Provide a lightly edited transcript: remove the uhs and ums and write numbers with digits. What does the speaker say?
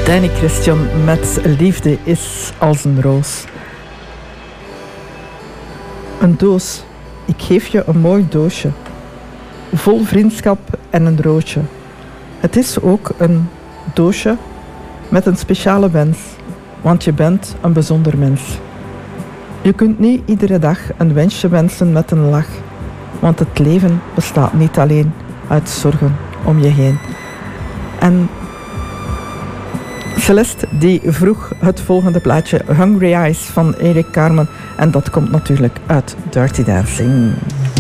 Danny Christian met Liefde is als een roos. Een doos. Ik geef je een mooi doosje. Vol vriendschap en een roosje. Het is ook een doosje met een speciale wens. Want je bent een bijzonder mens. Je kunt niet iedere dag een wensje wensen met een lach. Want het leven bestaat niet alleen uit zorgen om je heen. En Celeste die vroeg het volgende plaatje, Hungry Eyes van Eric Carmen. En dat komt natuurlijk uit Dirty Dancing.